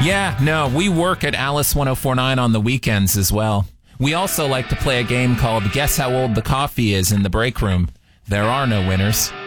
Yeah, no, we work at Alice 1049 on the weekends as well. We also like to play a game called Guess How Old the Coffee Is in the break room. There are no winners.